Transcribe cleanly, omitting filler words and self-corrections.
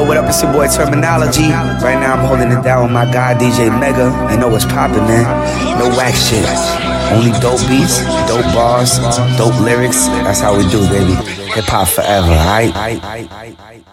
Yo, what up? It's your boy Terminology. Right now I'm holding it down with my guy DJ Mega. I know what's poppin', man. No whack shit. Only dope beats, dope bars, dope lyrics. That's how we do, baby. Hip hop forever, alright?